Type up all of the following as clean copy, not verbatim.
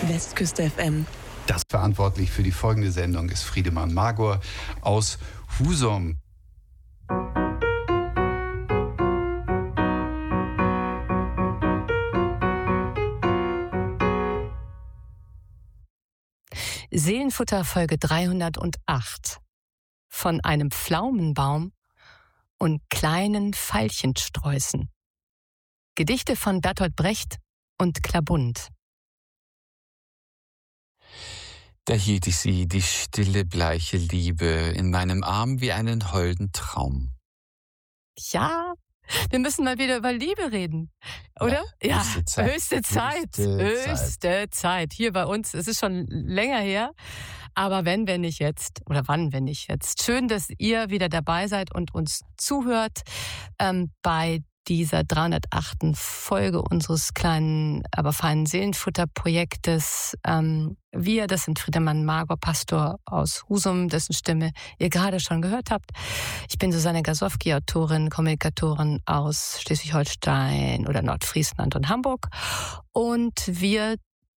Westküste FM. Das verantwortlich für die folgende Sendung ist Friedemann Magor aus Husum. Seelenfutter Folge 308. Von einem Pflaumenbaum und kleinen Veilchensträußen. Gedichte von Bertolt Brecht und Klabund. Da hielt ich sie, die stille, bleiche Liebe, in meinem Arm wie einen holden Traum. Ja, wir müssen mal wieder über Liebe reden, oder? Ja, höchste Zeit. Hier bei uns, es ist schon länger her, aber wenn nicht jetzt, oder wann, wenn nicht jetzt. Schön, dass ihr wieder dabei seid und uns zuhört bei dieser 308. Folge unseres kleinen, aber feinen Seelenfutter-Projektes. Wir, das sind Friedemann Magor, Pastor aus Husum, dessen Stimme ihr gerade schon gehört habt. Ich bin Susanne Gasowski, Autorin, Kommunikatorin aus Schleswig-Holstein oder Nordfriesland und Hamburg. Und wir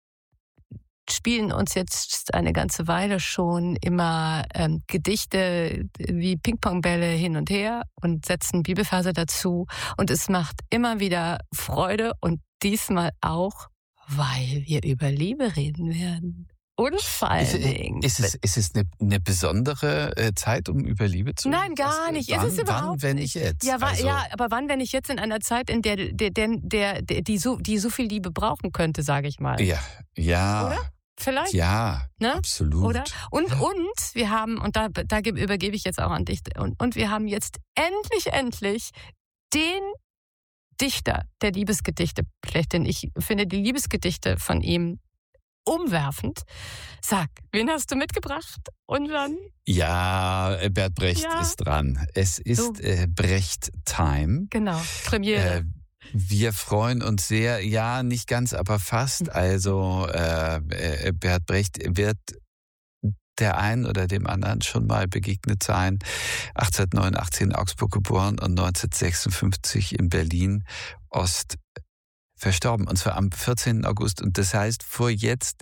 spielen uns jetzt eine ganze Weile schon immer Gedichte wie Ping-Pong-Bälle hin und her und setzen Bibelverse dazu. Und es macht immer wieder Freude und diesmal auch, weil wir über Liebe reden werden. Und vor allen Dingen. Ist es eine besondere Zeit, um über Liebe zu reden? Nein, gar nicht. Ist es überhaupt wann, wenn nicht jetzt? Ja, aber wann, wenn nicht jetzt in einer Zeit, in der die so viel Liebe brauchen könnte, sage ich mal. Ja. Oder? Vielleicht? Ja, ne? Absolut. Oder? Und wir haben, und da übergebe ich jetzt auch an dich, und wir haben jetzt endlich den Dichter der Liebesgedichte, denn ich finde die Liebesgedichte von ihm umwerfend. Sag, wen hast du mitgebracht? Und dann? Ja, Bert Brecht ist dran. Es ist Brecht-Time. Genau, Premiere. Wir freuen uns sehr, ja, nicht ganz, aber fast. Also Bert Brecht wird der einen oder dem anderen schon mal begegnet sein. 1889 in Augsburg geboren und 1956 in Berlin Ost verstorben. Und zwar am 14. August. Und das heißt, vor jetzt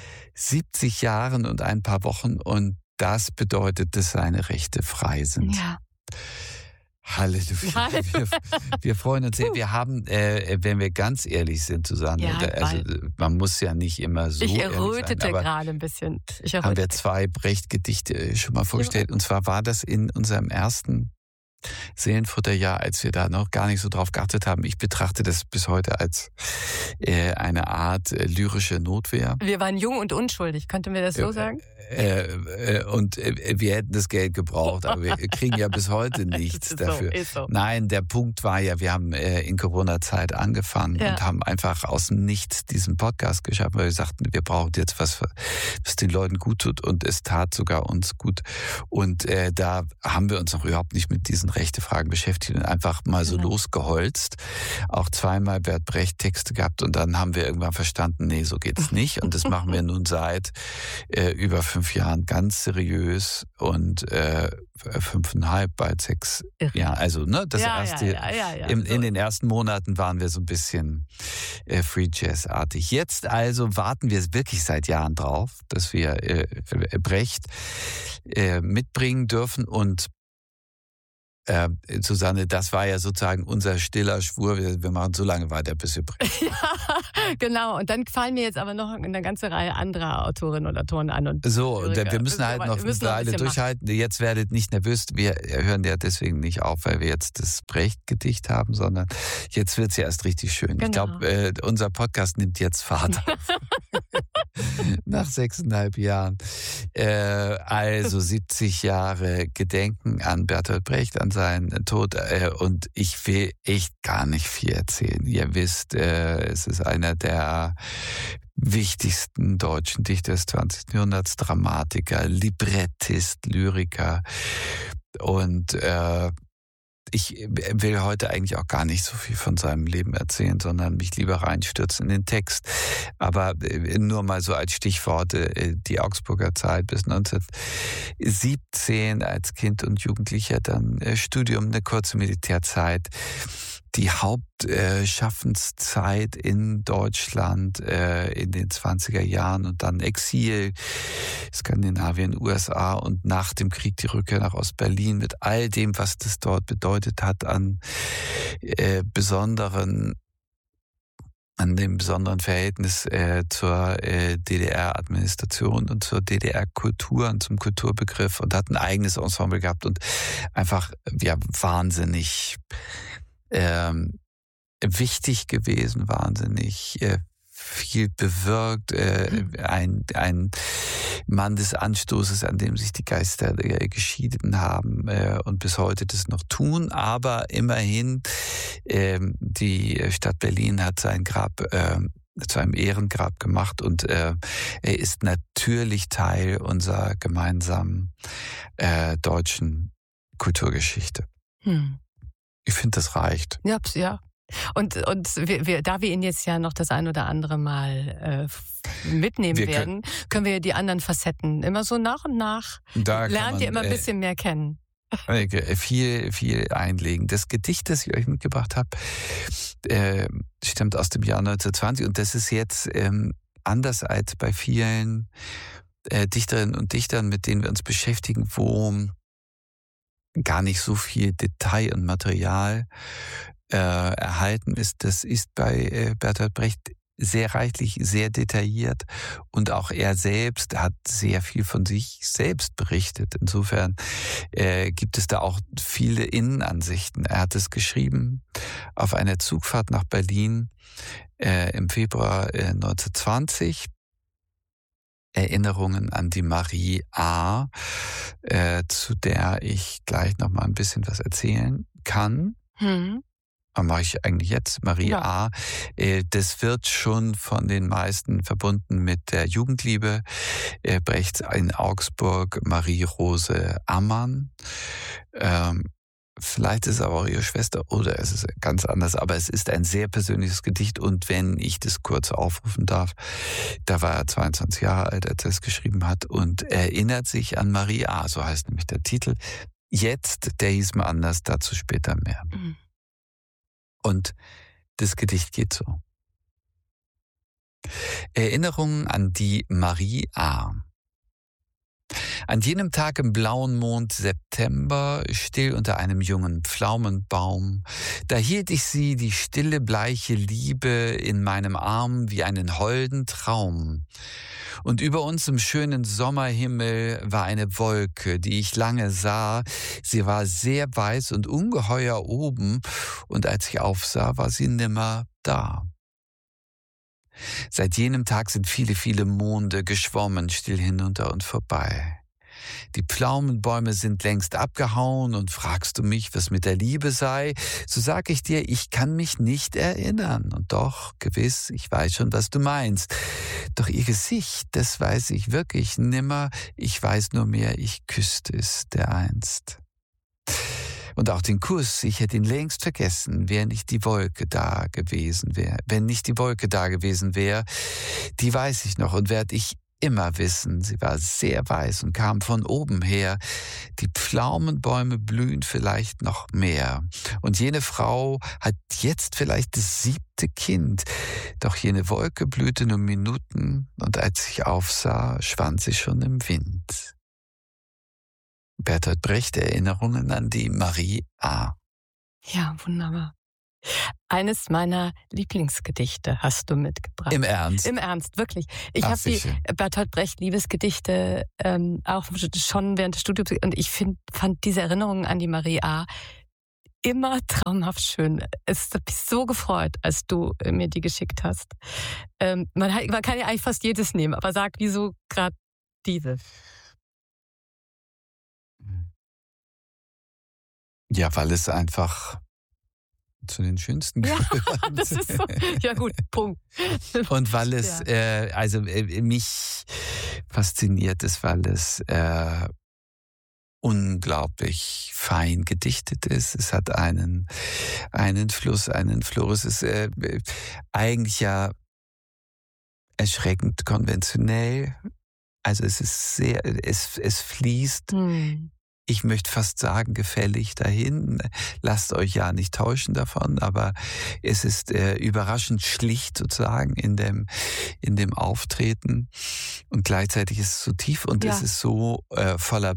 70 Jahren und ein paar Wochen. Und das bedeutet, dass seine Rechte frei sind. Ja. Halleluja. Wir freuen uns sehr. Wir haben, wenn wir ganz ehrlich sind, Susanne, man muss ja nicht immer so ich ehrlich errötete sein, aber gerade ein bisschen. Haben wir 2 Brecht-Gedichte schon mal vorgestellt. Und zwar war das in unserem ersten Seelenfutterjahr, als wir da noch gar nicht so drauf geachtet haben. Ich betrachte das bis heute als eine Art lyrische Notwehr. Wir waren jung und unschuldig, könnten wir das so sagen? Und wir hätten das Geld gebraucht, aber wir kriegen ja bis heute nichts dafür. Ist so. Nein, der Punkt war ja, wir haben in Corona-Zeit angefangen und haben einfach aus dem Nichts diesen Podcast geschaffen, weil wir sagten, wir brauchen jetzt was den Leuten gut tut, und es tat sogar uns gut. Und da haben wir uns noch überhaupt nicht mit diesen Rechtefragen beschäftigt und einfach mal so losgeholzt. Auch 2-mal Bert Brecht Texte gehabt, und dann haben wir irgendwann verstanden, nee, so geht's nicht. Und das machen wir nun seit über 5 Jahren ganz seriös und 5,5, bald 6 Jahre. Also, das erste, in den ersten Monaten waren wir so ein bisschen Free Jazz-artig. Jetzt also warten wir wirklich seit Jahren drauf, dass wir Brecht mitbringen dürfen. Und Susanne, das war ja sozusagen unser stiller Schwur. Wir machen so lange weiter, bis wir brechen. Ja, genau. Und dann fallen mir jetzt aber noch eine ganze Reihe anderer Autorinnen und Autoren an. Und wir müssen halt noch eine Weile durchhalten. Machen. Jetzt werdet nicht nervös. Wir hören ja deswegen nicht auf, weil wir jetzt das Brecht-Gedicht haben, sondern jetzt wird's ja erst richtig schön. Genau. Ich glaube, unser Podcast nimmt jetzt Fahrt auf. Nach 6,5 Jahren. Also 70 Jahre Gedenken an Bertolt Brecht, an seinen Tod. Und ich will echt gar nicht viel erzählen. Ihr wisst, es ist einer der wichtigsten deutschen Dichter des 20. Jahrhunderts, Dramatiker, Librettist, Lyriker. Und ich will heute eigentlich auch gar nicht so viel von seinem Leben erzählen, sondern mich lieber reinstürzen in den Text. Aber nur mal so als Stichworte, die Augsburger Zeit bis 1917 als Kind und Jugendlicher, dann Studium, eine kurze Militärzeit. die Hauptschaffenszeit in Deutschland in den 20er Jahren und dann Exil, Skandinavien, USA und nach dem Krieg die Rückkehr nach Ostberlin mit all dem, was das dort bedeutet hat an dem besonderen Verhältnis zur DDR-Administration und zur DDR-Kultur und zum Kulturbegriff und hat ein eigenes Ensemble gehabt und einfach wahnsinnig wichtig gewesen, wahnsinnig viel bewirkt, ein Mann des Anstoßes, an dem sich die Geister geschieden haben und bis heute das noch tun. Aber immerhin, die Stadt Berlin hat sein Grab zu einem Ehrengrab gemacht und er ist natürlich Teil unserer gemeinsamen deutschen Kulturgeschichte. Ich finde, das reicht. Ja. Und da wir ihn jetzt ja noch das ein oder andere Mal mitnehmen werden, können wir die anderen Facetten immer so nach und nach lernt ihr immer ein bisschen mehr kennen. Viel einlegen. Das Gedicht, das ich euch mitgebracht habe, stammt aus dem Jahr 1920 und das ist jetzt anders als bei vielen Dichterinnen und Dichtern, mit denen wir uns beschäftigen, wo gar nicht so viel Detail und Material erhalten ist. Das ist bei Bertolt Brecht sehr reichlich, sehr detailliert und auch er selbst hat sehr viel von sich selbst berichtet. Insofern gibt es da auch viele Innenansichten. Er hat es geschrieben auf einer Zugfahrt nach Berlin im Februar 1920. Erinnerungen an die Marie A., zu der ich gleich noch mal ein bisschen was erzählen kann. Mache ich eigentlich jetzt, Marie A. Das wird schon von den meisten verbunden mit der Jugendliebe. Brechts in Augsburg, Marie-Rose Ammann. Vielleicht ist es aber auch ihre Schwester oder es ist ganz anders, aber es ist ein sehr persönliches Gedicht und wenn ich das kurz aufrufen darf, da war er 22 Jahre alt, als er es geschrieben hat und erinnert sich an Marie A., so heißt nämlich der Titel. Jetzt, der hieß mal anders, dazu später mehr. Und das Gedicht geht so. Erinnerungen an die Marie A. An jenem Tag im blauen Mond September, still unter einem jungen Pflaumenbaum, da hielt ich sie, die stille, bleiche Liebe, in meinem Arm wie einen holden Traum. Und über uns im schönen Sommerhimmel war eine Wolke, die ich lange sah. Sie war sehr weiß und ungeheuer oben, und als ich aufsah, war sie nimmer da. Seit jenem Tag sind viele, viele Monde geschwommen, still hinunter und vorbei. Die Pflaumenbäume sind längst abgehauen und fragst du mich, was mit der Liebe sei, so sag ich dir, ich kann mich nicht erinnern. Und doch, gewiss, ich weiß schon, was du meinst. Doch ihr Gesicht, das weiß ich wirklich nimmer, ich weiß nur mehr, ich küsste es dereinst. Und auch den Kuss, ich hätte ihn längst vergessen, wenn nicht die Wolke da gewesen wäre. Die weiß ich noch und werd ich immer wissen. Sie war sehr weiß und kam von oben her. Die Pflaumenbäume blühen vielleicht noch mehr. Und jene Frau hat jetzt vielleicht das 7. Kind. Doch jene Wolke blühte nur Minuten und als ich aufsah, schwand sie schon im Wind. Bertolt Brecht, Erinnerungen an die Marie A. Ja, wunderbar. Eines meiner Lieblingsgedichte hast du mitgebracht. Im Ernst? Im Ernst, wirklich. Ich habe die Bertolt Brecht Liebesgedichte auch schon während des Studiums und ich fand diese Erinnerungen an die Marie A. immer traumhaft schön. Es hat mich so gefreut, als du mir die geschickt hast. Man kann ja eigentlich fast jedes nehmen, aber sag, wieso gerade diese? Ja, weil es einfach zu den schönsten gehört. Ja, das ist so. Ja gut, Punkt. Und weil es mich fasziniert ist, weil es unglaublich fein gedichtet ist. Es hat einen Fluss, einen Florus. Es ist eigentlich ja erschreckend konventionell. Also es ist es fließt ich möchte fast sagen, gefällig dahin. Lasst euch ja nicht täuschen davon, aber es ist überraschend schlicht sozusagen in dem Auftreten und gleichzeitig ist es so tief und es ist so voller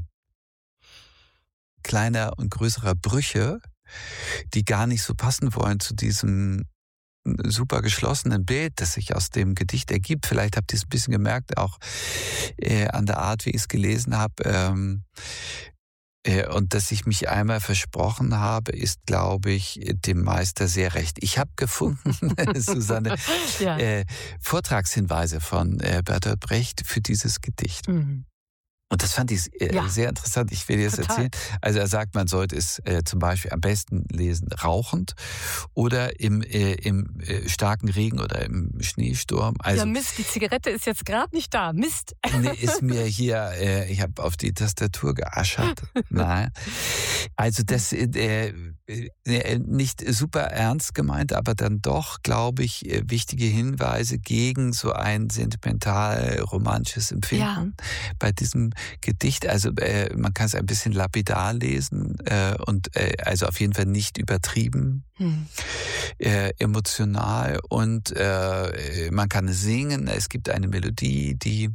kleiner und größerer Brüche, die gar nicht so passen wollen zu diesem super geschlossenen Bild, das sich aus dem Gedicht ergibt. Vielleicht habt ihr es ein bisschen gemerkt, auch an der Art, wie ich es gelesen habe. Und dass ich mich einmal versprochen habe, ist, glaube ich, dem Meister sehr recht. Ich habe gefunden, Susanne, Vortragshinweise von Bertolt Brecht für dieses Gedicht. Mhm. Und das fand ich sehr interessant. Ich will dir das erzählen. Also er sagt, man sollte es zum Beispiel am besten lesen rauchend oder im starken Regen oder im Schneesturm. Also, ja, Mist, die Zigarette ist jetzt gerade nicht da. Mist. Nee, ist mir hier, ich habe auf die Tastatur geaschert. Nein. Also das nicht super ernst gemeint, aber dann doch, glaube ich, wichtige Hinweise gegen so ein sentimental-romantisches Empfinden bei diesem Gedicht. Also man kann es ein bisschen lapidar lesen und also auf jeden Fall nicht übertrieben emotional und man kann es singen. Es gibt eine Melodie, die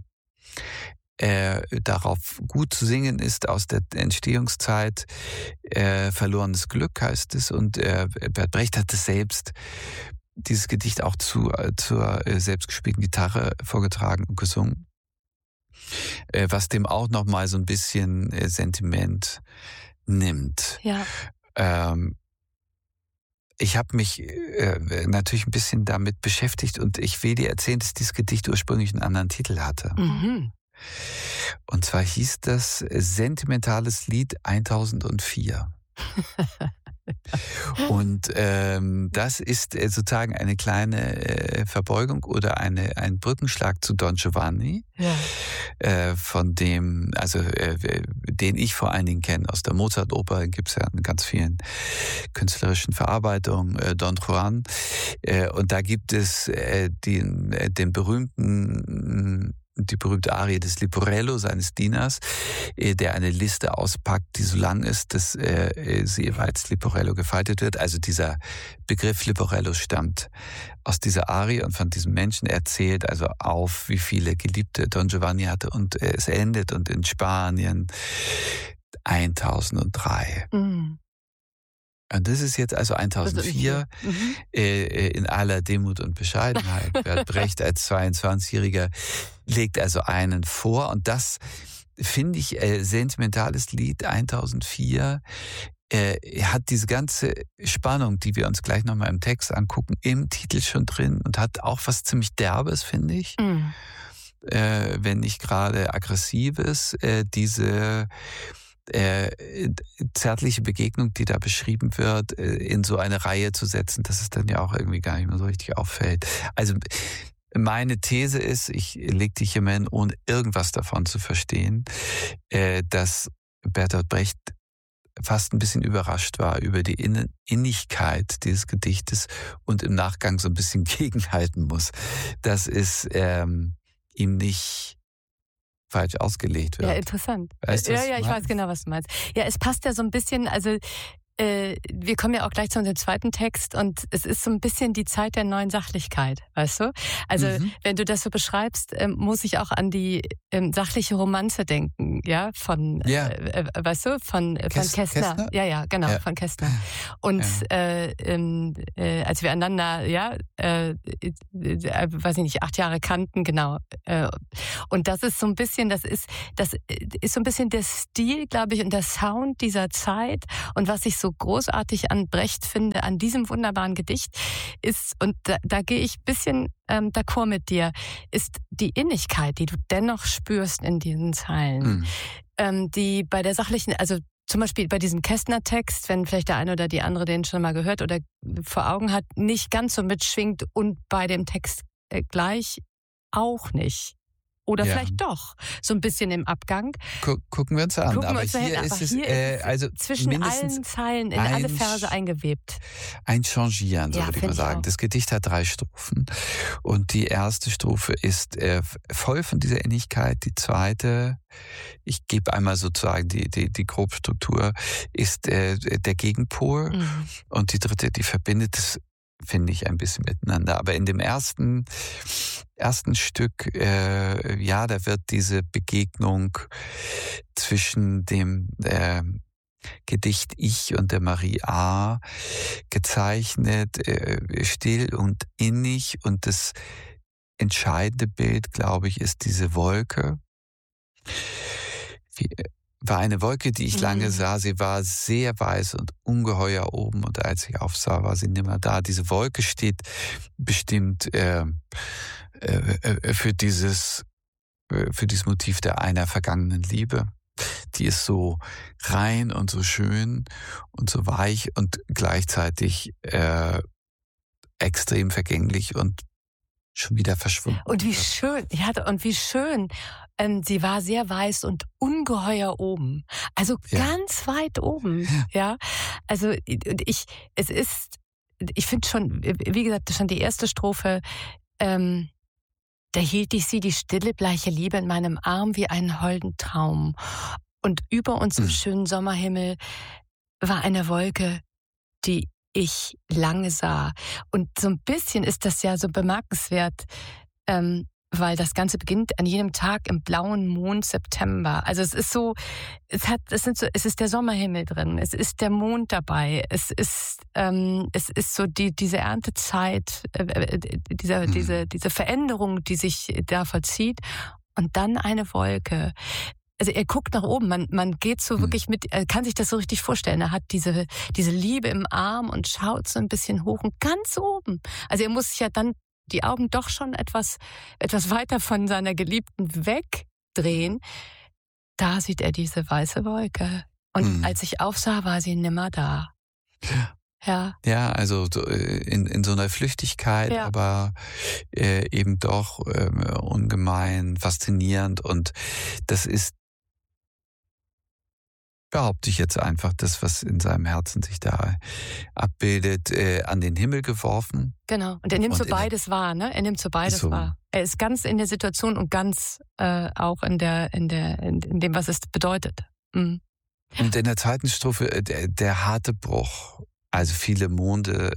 darauf gut zu singen ist aus der Entstehungszeit. Verlorenes Glück heißt es und Bert Brecht hat es selbst, dieses Gedicht auch zur selbstgespielten Gitarre vorgetragen und gesungen. Was dem auch nochmal so ein bisschen Sentiment nimmt. Ja. Ich habe mich natürlich ein bisschen damit beschäftigt und ich will dir erzählen, dass dieses Gedicht ursprünglich einen anderen Titel hatte. Mhm. Und zwar hieß das Sentimentales Lied 1004. Und das ist sozusagen eine kleine Verbeugung oder ein Brückenschlag zu Don Giovanni, von dem, also den ich vor allen Dingen kenne aus der Mozart-Oper, gibt es ja in ganz vielen künstlerischen Verarbeitungen, Don Juan. Und da gibt es den berühmten die berühmte Arie des Leporello, seines Dieners, der eine Liste auspackt, die so lang ist, dass sie jeweils Leporello gefaltet wird. Also dieser Begriff Leporello stammt aus dieser Arie und von diesem Menschen erzählt also auf, wie viele Geliebte Don Giovanni hatte und es endet und in Spanien 1003. Mhm. Und das ist jetzt also 1004 in aller Demut und Bescheidenheit. Bert Brecht als 22-Jähriger legt also einen vor. Und das finde ich sentimentales Lied 1004 hat diese ganze Spannung, die wir uns gleich nochmal im Text angucken, im Titel schon drin und hat auch was ziemlich Derbes, finde ich. Mhm. Wenn nicht gerade Aggressives, diese zärtliche Begegnung, die da beschrieben wird, in so eine Reihe zu setzen, dass es dann ja auch irgendwie gar nicht mehr so richtig auffällt. Also meine These ist, ich leg dich hier mal hin, ohne irgendwas davon zu verstehen, dass Bertolt Brecht fast ein bisschen überrascht war über die Innigkeit dieses Gedichtes und im Nachgang so ein bisschen gegenhalten muss, dass es ihm nicht falsch ausgelegt wird. Ja, interessant. Weißt du, ich weiß genau, was du meinst. Ja, es passt ja so ein bisschen, also wir kommen ja auch gleich zu unserem zweiten Text und es ist so ein bisschen die Zeit der neuen Sachlichkeit, weißt du? Also wenn du das so beschreibst, muss ich auch an die sachliche Romanze denken, ja, von, weißt du, von Kästner. Ja, genau, von Kästner. Und als wir einander, weiß ich nicht, 8 Jahre kannten, genau. Und das ist so ein bisschen, das ist so ein bisschen der Stil, glaube ich, und der Sound dieser Zeit und was ich so großartig an Brecht finde, an diesem wunderbaren Gedicht, ist, und da gehe ich ein bisschen d'accord mit dir, ist die Innigkeit, die du dennoch spürst in diesen Zeilen, die bei der sachlichen, also zum Beispiel bei diesem Kästner-Text, wenn vielleicht der eine oder die andere den schon mal gehört oder vor Augen hat, nicht ganz so mitschwingt und bei dem Text gleich auch nicht. Oder vielleicht doch, so ein bisschen im Abgang. Gucken wir uns an. Aber hier ist es also zwischen allen Zeilen in alle Verse eingewebt. Ein Changieren, so würde ich mal sagen. Das Gedicht hat 3 Strophen. Und die erste Strophe ist voll von dieser Innigkeit. Die zweite, ich gebe einmal sozusagen die Grobstruktur, ist der Gegenpol. Und die dritte, die verbindet es, finde ich, ein bisschen miteinander. Aber in dem ersten Stück, da wird diese Begegnung zwischen dem Gedicht Ich und der Marie A. gezeichnet, still und innig. Und das entscheidende Bild, glaube ich, ist diese Wolke. War eine Wolke, die ich lange sah. Sie war sehr weiß und ungeheuer oben. Und als ich aufsah, war sie nimmer da. Diese Wolke steht bestimmt für dieses Motiv der einer vergangenen Liebe. Die ist so rein und so schön und so weich und gleichzeitig extrem vergänglich und schon wieder verschwunden. Und wie schön, sie war sehr weiß und ungeheuer oben. Also ganz weit oben. Ja. Also ich finde schon, wie gesagt, schon die erste Strophe, da hielt ich sie, die stille, bleiche Liebe in meinem Arm wie einen holden Traum. Und über uns im schönen Sommerhimmel war eine Wolke, die ich lange sah. Und so ein bisschen ist das ja so bemerkenswert, weil das Ganze beginnt an jenem Tag im blauen Mond September. Also es ist so, es ist der Sommerhimmel drin, es ist der Mond dabei, es ist so diese Erntezeit, diese Veränderung, die sich da vollzieht, und dann eine Wolke. Also er guckt nach oben, man geht so wirklich er kann sich das so richtig vorstellen. Er hat diese Liebe im Arm und schaut so ein bisschen hoch und ganz oben. Also er muss sich ja dann die Augen doch schon etwas weiter von seiner Geliebten wegdrehen. Da sieht er diese weiße Wolke. Und als ich aufsah, war sie nimmer da. Ja. Ja, also in so einer Flüchtigkeit, aber eben doch ungemein faszinierend. Und das ist, behaupte ich jetzt einfach, das, was in seinem Herzen sich da abbildet, an den Himmel geworfen. Genau. Und er nimmt so beides wahr, ne? Er nimmt so beides wahr. Er ist ganz in der Situation und ganz auch in dem, was es bedeutet. Mhm. Und in der zweiten Strophe der harte Bruch. Also viele Monde,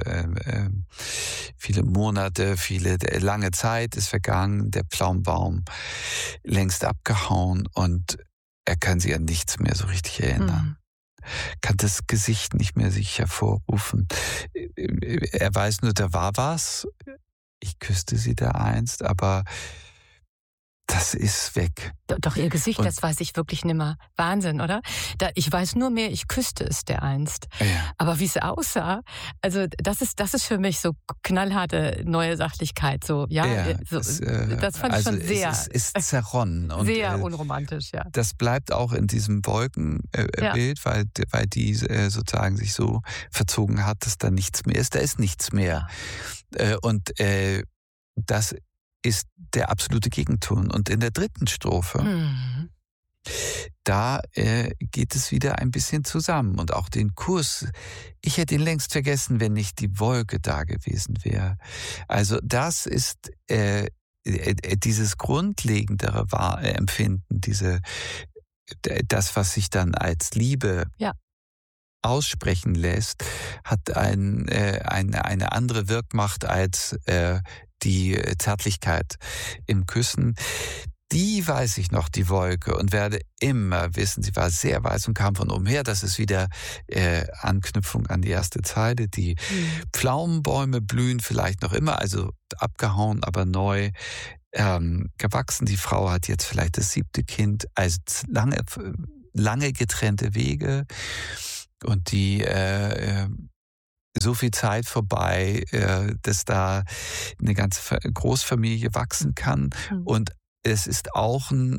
viele Monate, lange Zeit ist vergangen, der Pflaumenbaum längst abgehauen und er kann sich an nichts mehr so richtig erinnern. Kann das Gesicht nicht mehr sich hervorrufen. Er weiß nur, da war was. Ich küsste sie da einst, aber das ist weg. Doch ihr Gesicht, das weiß ich wirklich nimmer. Wahnsinn, oder? Ich weiß nur mehr, ich küsste es dereinst. Ja. Aber wie es aussah, also das ist für mich so knallharte neue Sachlichkeit. So, das fand ich schon sehr. Es ist zerronnen. Und, sehr unromantisch, ja. Das bleibt auch in diesem Wolkenbild, weil die sozusagen sich so verzogen hat, dass da nichts mehr ist. Da ist nichts mehr. Und das ist der absolute Gegenton. Und in der dritten Strophe, da geht es wieder ein bisschen zusammen. Und auch den Kurs, ich hätte ihn längst vergessen, wenn nicht die Wolke da gewesen wäre. Also das ist dieses grundlegendere Empfinden, das, was sich dann als Liebe aussprechen lässt, hat eine andere Wirkmacht als die Zärtlichkeit im Küssen. Die weiß ich noch, die Wolke, und werde immer wissen, sie war sehr weiß und kam von oben her. Das ist wieder Anknüpfung an die erste Zeile. Die Pflaumenbäume blühen vielleicht noch immer, also abgehauen, aber neu gewachsen. Die Frau hat jetzt vielleicht das 7. Kind, also lange getrennte Wege, und die so viel Zeit vorbei, dass da eine ganze Großfamilie wachsen kann. Und es ist auch ein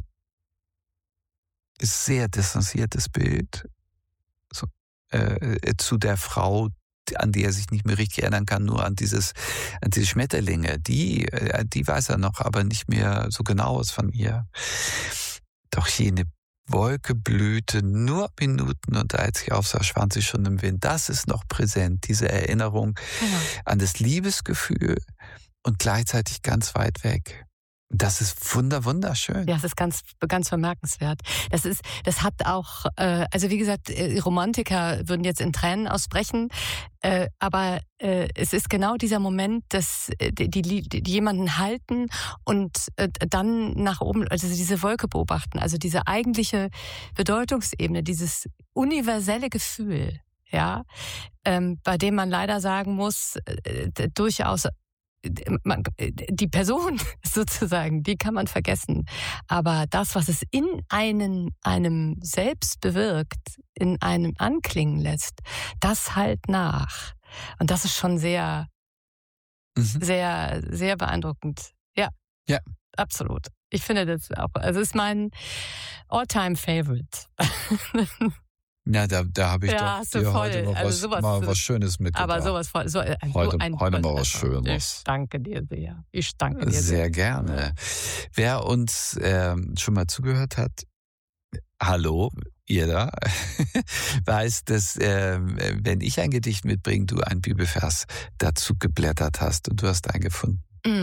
sehr distanziertes Bild zu der Frau, an die er sich nicht mehr richtig erinnern kann, nur an diese Schmetterlinge. Die weiß er noch, aber nicht mehr so genau was von ihr. Doch jene Wolke blühte nur Minuten und als ich aufsah, schwand sie schon im Wind. Das ist noch präsent, diese Erinnerung an das Liebesgefühl und gleichzeitig ganz weit weg. Das ist wunderschön. Ja, das ist ganz, ganz bemerkenswert. Das hat auch, also wie gesagt, Romantiker würden jetzt in Tränen ausbrechen, aber es ist genau dieser Moment, dass die jemanden halten und dann nach oben, also diese Wolke beobachten, also diese eigentliche Bedeutungsebene, dieses universelle Gefühl, ja, bei dem man leider sagen muss, durchaus die Person sozusagen, die kann man vergessen. Aber das, was es in einem selbst bewirkt, in einem anklingen lässt, das halt nach. Und das ist schon sehr, sehr, sehr beeindruckend. Ja. Absolut. Ich finde das auch, also es ist mein All-Time-Favorite. Ja, da habe ich dir heute mal was Schönes mitgebracht. Aber sowas voll. Heute mal was Schönes. Ich danke dir sehr. Sehr gerne. Wer uns schon mal zugehört hat, hallo, ihr da, weiß, dass wenn ich ein Gedicht mitbringe, du einen Bibelvers dazu geblättert hast und du hast einen gefunden.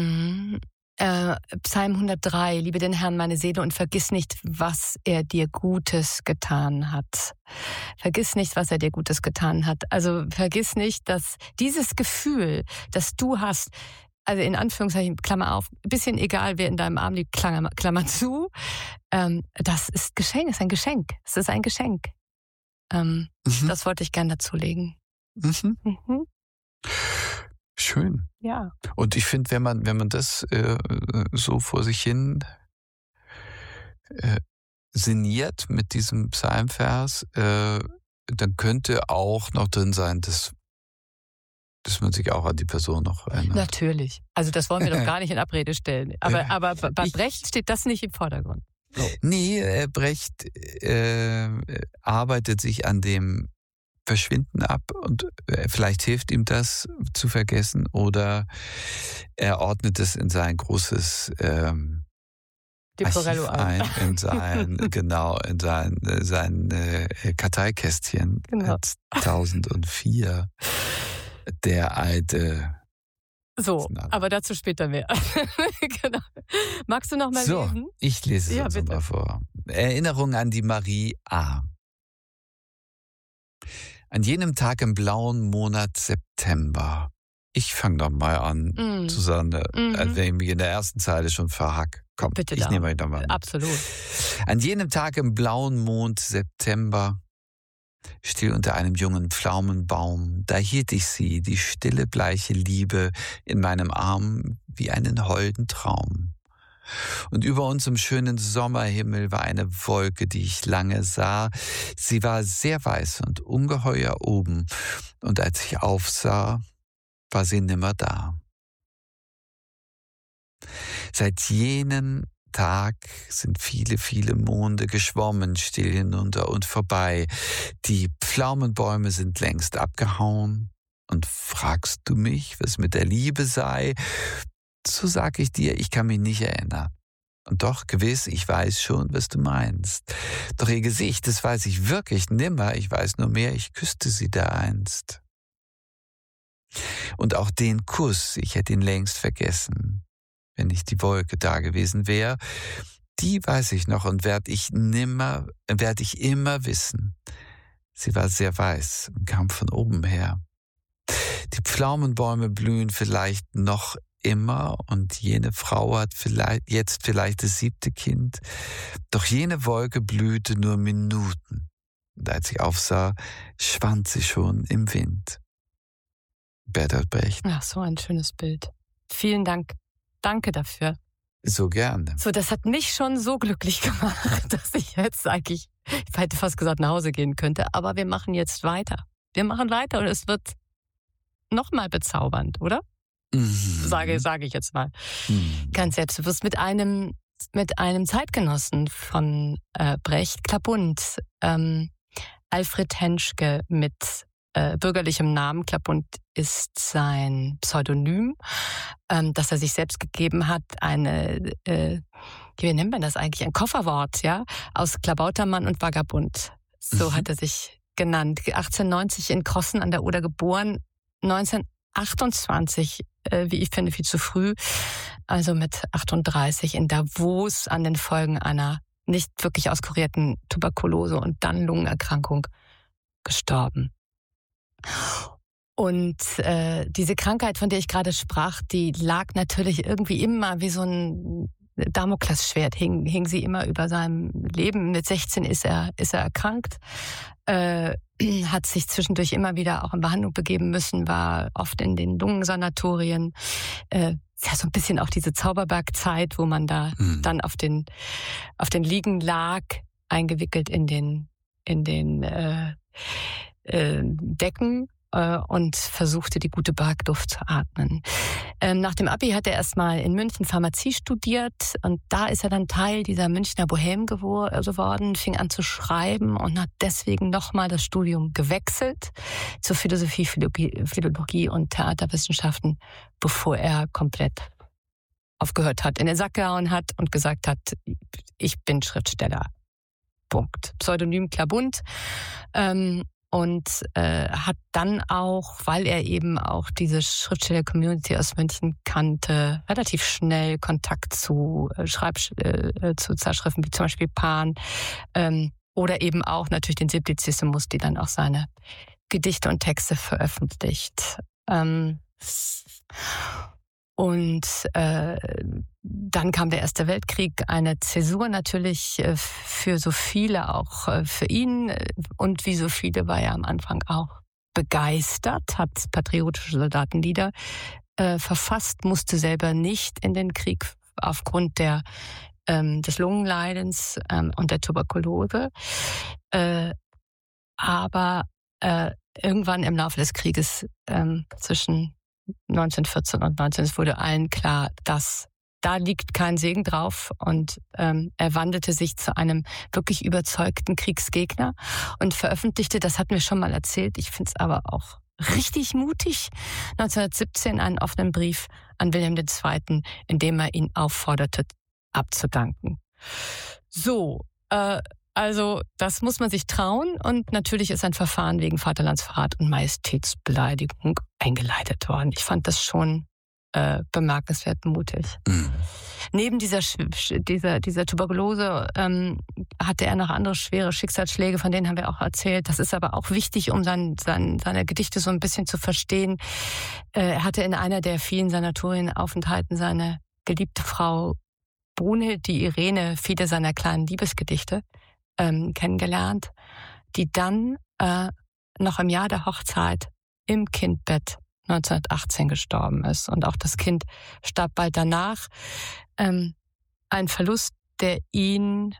Psalm 103, liebe den Herrn, meine Seele, und vergiss nicht, was er dir Gutes getan hat. Vergiss nicht, was er dir Gutes getan hat. Also vergiss nicht, dass dieses Gefühl, das du hast, also in Anführungszeichen, Klammer auf, ein bisschen egal, wer in deinem Arm liegt, Klammer zu, das ist Geschenk, ist ein Geschenk. Es ist ein Geschenk. Das wollte ich gerne dazulegen. Schön. Ja. Und ich finde, wenn man das so vor sich hin sinniert mit diesem Psalmvers, dann könnte auch noch drin sein, dass man sich auch an die Person noch erinnert. Natürlich. Also das wollen wir doch gar nicht in Abrede stellen. Aber bei Brecht steht das nicht im Vordergrund. Oh. Nee, Brecht arbeitet sich an dem Verschwinden ab und vielleicht hilft ihm das zu vergessen oder er ordnet es in sein großes Archiv ein, in sein Karteikästchen 1004, der alte. So, aber dazu später mehr. Genau. Magst du noch mal lesen? Ich lese es uns mal vor. Erinnerung an die Marie A. An jenem Tag im blauen Monat September. Ich fange doch mal an, Susanne, wenn ich mich in der ersten Zeile schon verhack. Komm, bitte ich nehme euch doch mal mit. Absolut. An jenem Tag im blauen Mond September, still unter einem jungen Pflaumenbaum, da hielt ich sie, die stille, bleiche Liebe, in meinem Arm wie einen holden Traum. Und über uns im schönen Sommerhimmel war eine Wolke, die ich lange sah. Sie war sehr weiß und ungeheuer oben. Und als ich aufsah, war sie nimmer da. Seit jenem Tag sind viele, viele Monde geschwommen, still hinunter und vorbei. Die Pflaumenbäume sind längst abgehauen. Und fragst du mich, was mit der Liebe sei? So sag ich dir, ich kann mich nicht erinnern. Und doch, gewiss, ich weiß schon, was du meinst. Doch ihr Gesicht, das weiß ich wirklich nimmer. Ich weiß nur mehr, ich küsste sie da einst. Und auch den Kuss, ich hätte ihn längst vergessen, wenn nicht die Wolke da gewesen wäre. Die weiß ich noch und werd ich immer wissen. Sie war sehr weiß und kam von oben her. Die Pflaumenbäume blühen vielleicht noch immer und jene Frau hat jetzt vielleicht das 7. Kind. Doch jene Wolke blühte nur Minuten. Und als ich aufsah, schwand sie schon im Wind. Bertolt Brecht. Ach, so ein schönes Bild. Vielen Dank. Danke dafür. So gerne. So, das hat mich schon so glücklich gemacht, dass ich jetzt eigentlich, ich hätte fast gesagt, nach Hause gehen könnte. Aber wir machen jetzt weiter. Wir machen weiter und es wird nochmal bezaubernd, oder? Sage ich jetzt mal. Ganz selbstbewusst mit einem Zeitgenossen von Brecht, Klabund, Alfred Henschke mit bürgerlichem Namen. Klabund ist sein Pseudonym, das er sich selbst gegeben hat. Wie nennt man das eigentlich? Ein Kofferwort, ja, aus Klabautermann und Vagabund. So hat er sich genannt. 1890 in Crossen an der Oder geboren, 1928, wie ich finde, viel zu früh, also mit 38 in Davos an den Folgen einer nicht wirklich auskurierten Tuberkulose und dann Lungenerkrankung gestorben. Und diese Krankheit, von der ich gerade sprach, die lag natürlich irgendwie immer wie so ein Damoklesschwert, hing sie immer über seinem Leben. Mit 16 ist er erkrankt, hat sich zwischendurch immer wieder auch in Behandlung begeben müssen, war oft in den Lungensanatorien. Ja, so ein bisschen auch diese Zauberbergzeit, wo man da dann auf den Liegen lag, eingewickelt in den Decken und versuchte, die gute Bergluft zu atmen. Nach dem Abi hat er erstmal in München Pharmazie studiert und da ist er dann Teil dieser Münchner Bohème geworden, fing an zu schreiben und hat deswegen nochmal das Studium gewechselt zur Philosophie, Philologie und Theaterwissenschaften, bevor er komplett aufgehört hat, in den Sack gehauen hat und gesagt hat, ich bin Schriftsteller. Punkt. Pseudonym Klabund. Und hat dann auch, weil er eben auch diese Schriftsteller-Community aus München kannte, relativ schnell Kontakt zu zu Zeitschriften wie zum Beispiel Pan oder eben auch natürlich den Simplicissimus, die dann auch seine Gedichte und Texte veröffentlicht. Und dann kam der Erste Weltkrieg, eine Zäsur natürlich für so viele, auch für ihn. Und wie so viele war er am Anfang auch begeistert, hat patriotische Soldatenlieder verfasst, musste selber nicht in den Krieg aufgrund des Lungenleidens und der Tuberkulose. Aber irgendwann im Laufe des Krieges zwischen 1914 und 19, es wurde allen klar, dass da liegt kein Segen drauf und er wandelte sich zu einem wirklich überzeugten Kriegsgegner und veröffentlichte, das hatten wir schon mal erzählt, ich finde es aber auch richtig mutig, 1917 einen offenen Brief an Wilhelm II., in dem er ihn aufforderte, abzudanken. So, also das muss man sich trauen und natürlich ist ein Verfahren wegen Vaterlandsverrat und Majestätsbeleidigung eingeleitet worden. Ich fand das schon bemerkenswert mutig. Neben dieser Tuberkulose hatte er noch andere schwere Schicksalsschläge, von denen haben wir auch erzählt. Das ist aber auch wichtig, um seine Gedichte so ein bisschen zu verstehen. Er hatte in einer der vielen Sanatorienaufenthalten seine geliebte Frau Brunhild, die Irene, viele seiner kleinen Liebesgedichte kennengelernt, die dann noch im Jahr der Hochzeit im Kindbett 1918 gestorben ist. Und auch das Kind starb bald danach. Ein Verlust, der ihn,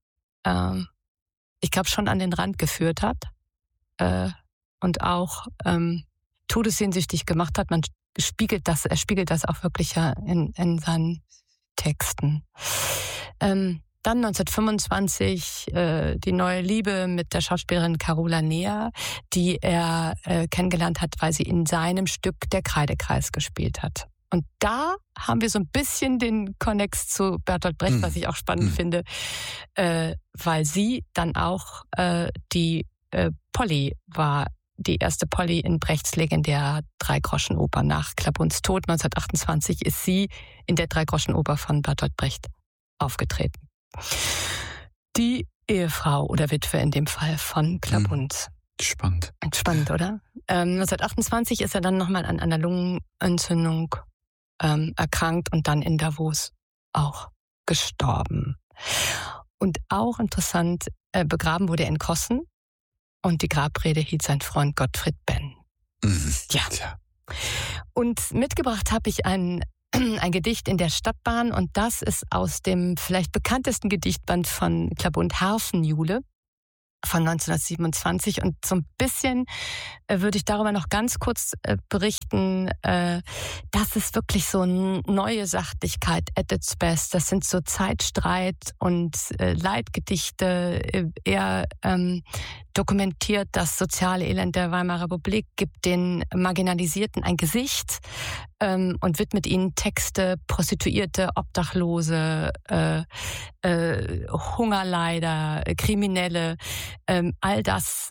ich glaube, schon an den Rand geführt hat und auch todessehnsüchtig gemacht hat. Er spiegelt das auch wirklich ja in seinen Texten. Dann 1925 die neue Liebe mit der Schauspielerin Carola Neher, die er kennengelernt hat, weil sie in seinem Stück Der Kreidekreis gespielt hat. Und da haben wir so ein bisschen den Konnex zu Bertolt Brecht, was ich auch spannend finde, weil sie dann auch die Polly war, die erste Polly in Brechts legendärer Dreigroschenoper. Nach Klabunds Tod 1928 ist sie in der Dreigroschenoper von Bertolt Brecht aufgetreten. Die Ehefrau oder Witwe in dem Fall von Klabund. Spannend. Spannend, oder? 1928 ist er dann nochmal an einer Lungenentzündung erkrankt und dann in Davos auch gestorben. Und auch interessant, begraben wurde er in Crossen und die Grabrede hielt sein Freund Gottfried Benn. Ja. Und mitgebracht habe ich ein Gedicht in der Stadtbahn und das ist aus dem vielleicht bekanntesten Gedichtband von Klabund, Harfenjule. von 1927 und so ein bisschen würde ich darüber noch ganz kurz berichten. Das ist wirklich so eine neue Sachlichkeit at its best. Das sind so Zeitstreit und Leitgedichte. Er dokumentiert das soziale Elend der Weimarer Republik, gibt den Marginalisierten ein Gesicht und widmet ihnen Texte, Prostituierte, Obdachlose, Hungerleider, Kriminelle, all das,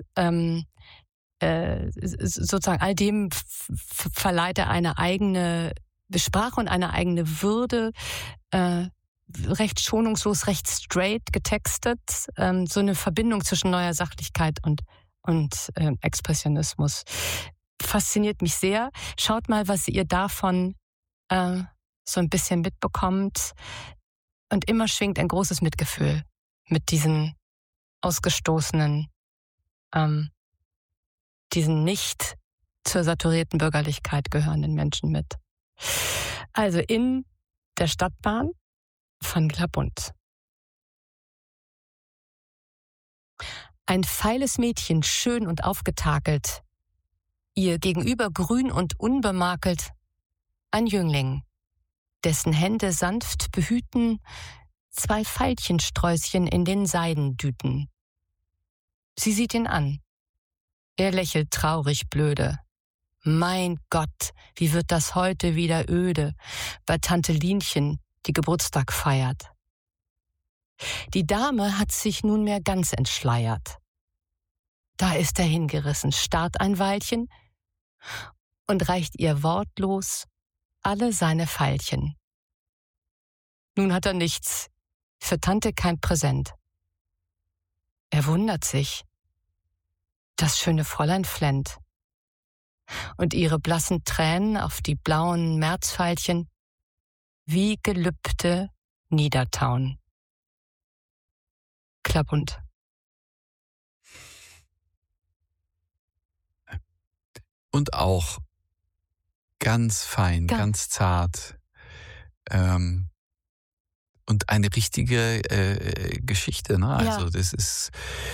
sozusagen all dem verleiht er eine eigene Sprache und eine eigene Würde, recht schonungslos, recht straight getextet, so eine Verbindung zwischen neuer Sachlichkeit und Expressionismus. Fasziniert mich sehr. Schaut mal, was ihr davon so ein bisschen mitbekommt. Und immer schwingt ein großes Mitgefühl mit diesen ausgestoßenen, diesen nicht zur saturierten Bürgerlichkeit gehörenden Menschen mit. Also in der Stadtbahn von Glabund. Ein feiles Mädchen, schön und aufgetakelt, ihr gegenüber grün und unbemakelt, ein Jüngling, dessen Hände sanft behüten 2 Veilchensträußchen in den Seidendüten. Sie sieht ihn an. Er lächelt traurig blöde. Mein Gott, wie wird das heute wieder öde bei Tante Linchen, die Geburtstag feiert. Die Dame hat sich nunmehr ganz entschleiert. Da ist er hingerissen, starrt ein Weilchen und reicht ihr wortlos alle seine Veilchen. Nun hat er nichts, für Tante kein Präsent. Er wundert sich. Das schöne Fräulein flennt. Und ihre blassen Tränen auf die blauen Märzveilchen wie Gelübde niedertauen. Glabund. Und auch ganz fein, ganz zart. Und eine richtige Geschichte, ne? Also das ist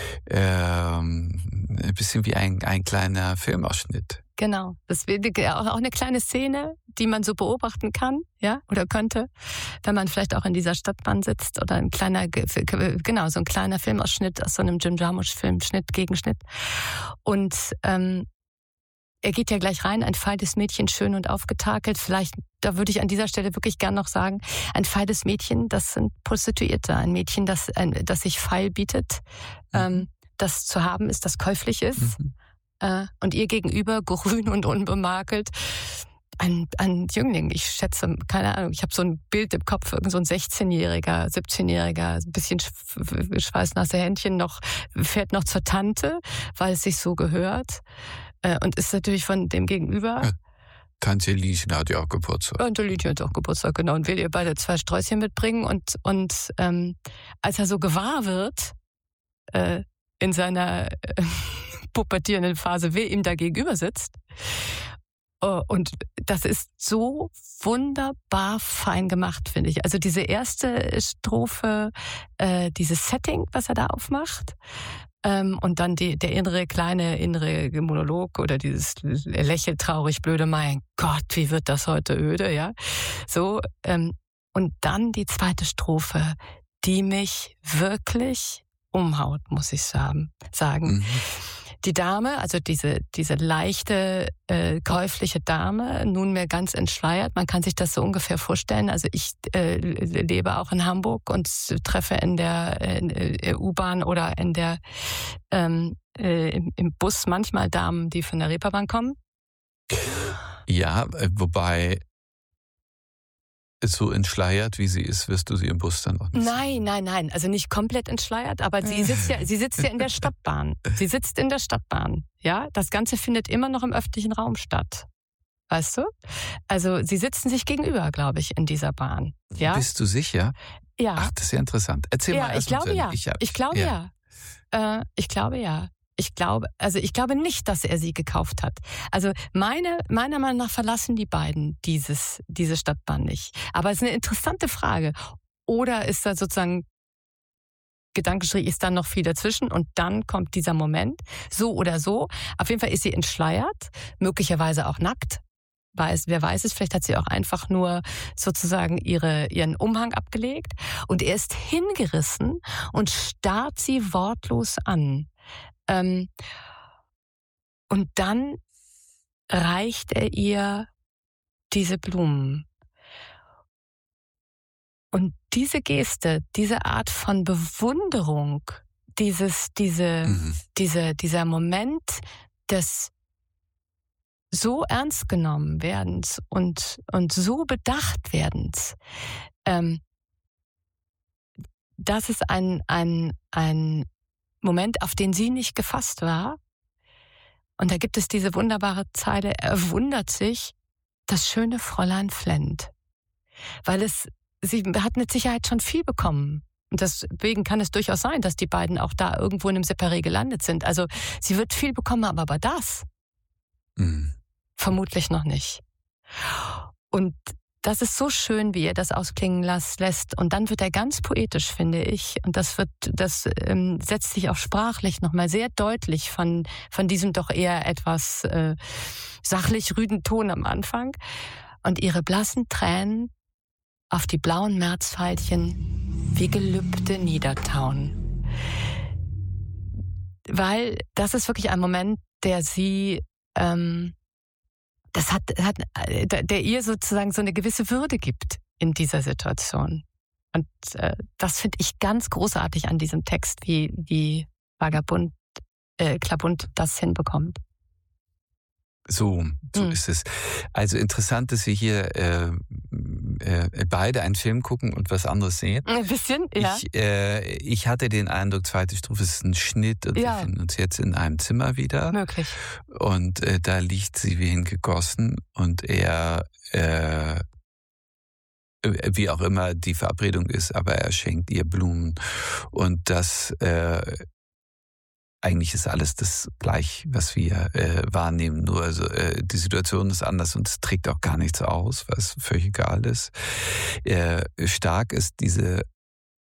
ein bisschen wie ein kleiner Filmausschnitt. Genau, das wäre auch eine kleine Szene, die man so beobachten kann, ja, oder könnte, wenn man vielleicht auch in dieser Stadtbahn sitzt oder so ein kleiner Filmausschnitt aus so einem Jim Jarmusch-Film, Schnitt gegen Schnitt. Und er geht ja gleich rein, ein feiles Mädchen, schön und aufgetakelt. Vielleicht, da würde ich an dieser Stelle wirklich gern noch sagen, ein feiles Mädchen, das sind Prostituierte. Ein Mädchen, das sich feil bietet, das zu haben ist, das käuflich ist. Und ihr gegenüber, grün und unbemakelt, ein Jüngling. Ich schätze, keine Ahnung, ich habe so ein Bild im Kopf, irgend so ein 16-Jähriger, 17-Jähriger, ein bisschen schweißnasse Händchen, fährt noch zur Tante, weil es sich so gehört. Und ist natürlich von dem Gegenüber. Ja, Tante Lieschen hat ja auch Geburtstag. Tante Lieschen hat auch Geburtstag, genau. Und will ihr beide 2 Sträußchen mitbringen. Und als er so gewahr wird, in seiner pubertierenden Phase, wer ihm da gegenüber sitzt, und das ist so wunderbar fein gemacht, finde ich. Also diese erste Strophe, dieses Setting, was er da aufmacht, und dann der kleine innere Monolog oder dieses lächelt traurig blöde, mein Gott, wie wird das heute öde, ja? So, und dann die zweite Strophe, die mich wirklich umhaut, muss ich sagen. Die Dame, also diese leichte, käufliche Dame, nunmehr ganz entschleiert. Man kann sich das so ungefähr vorstellen. Also ich lebe auch in Hamburg und treffe in der U-Bahn oder im Bus manchmal Damen, die von der Reeperbahn kommen. Ja, wobei so entschleiert, wie sie ist, wirst du sie im Bus dann auch nicht sehen. Nein. Also nicht komplett entschleiert, aber sie sitzt ja in der Stadtbahn. Sie sitzt in der Stadtbahn. Ja, das Ganze findet immer noch im öffentlichen Raum statt. Weißt du? Also sie sitzen sich gegenüber, glaube ich, in dieser Bahn. Ja? Bist du sicher? Ja. Ach, das ist ja interessant. Erzähl mal erst mal. Ich glaube ja. Ich glaube nicht, dass er sie gekauft hat. Also meiner Meinung nach verlassen die beiden diese Stadtbahn nicht. Aber es ist eine interessante Frage. Oder ist da sozusagen Gedankenstrich ist dann noch viel dazwischen und dann kommt dieser Moment, so oder so. Auf jeden Fall ist sie entschleiert, möglicherweise auch nackt. Wer weiß es, vielleicht hat sie auch einfach nur sozusagen ihren Umhang abgelegt. Und er ist hingerissen und starrt sie wortlos an. Und dann reicht er ihr diese Blumen. Und diese Geste, diese Art von Bewunderung, dieser Moment des so ernst genommen werdens und so bedacht werdens, das ist ein Moment, auf den sie nicht gefasst war. Und da gibt es diese wunderbare Zeile, er wundert sich, das schöne Fräulein flennt. Weil sie hat mit Sicherheit schon viel bekommen. Und deswegen kann es durchaus sein, dass die beiden auch da irgendwo in einem Separé gelandet sind. Also sie wird viel bekommen haben, aber das vermutlich noch nicht. Und das ist so schön, wie er das ausklingen lässt. Und dann wird er ganz poetisch, finde ich. Und das setzt sich auch sprachlich nochmal sehr deutlich von diesem doch eher etwas sachlich rüden Ton am Anfang. Und ihre blassen Tränen auf die blauen Märzveilchen wie Gelübde niedertauen. Weil das ist wirklich ein Moment, der sie der ihr sozusagen so eine gewisse Würde gibt in dieser Situation. Und das finde ich ganz großartig an diesem Text, wie Klabund das hinbekommt. So ist es. Also interessant, dass wir hier beide einen Film gucken und was anderes sehen. Ein bisschen, ja. Ich hatte den Eindruck, zweite Strophe ist ein Schnitt und wir finden uns jetzt in einem Zimmer wieder. Möglich. Und da liegt sie wie hingegossen und er, wie auch immer die Verabredung ist, aber er schenkt ihr Blumen. Und das eigentlich ist alles das gleich, was wir wahrnehmen, nur also die Situation ist anders und es trägt auch gar nichts aus, was völlig egal ist. Stark ist diese